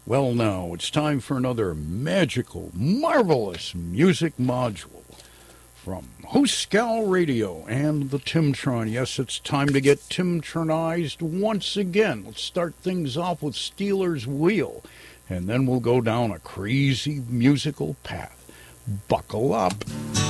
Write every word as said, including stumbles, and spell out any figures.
Well, now it's time for another magical, marvelous music module from Hooskow Radio and the Timtron. Yes, it's time to get Timtronized once again. Let's start things off with Stealers Wheel, and then we'll go down a crazy musical path. Buckle up.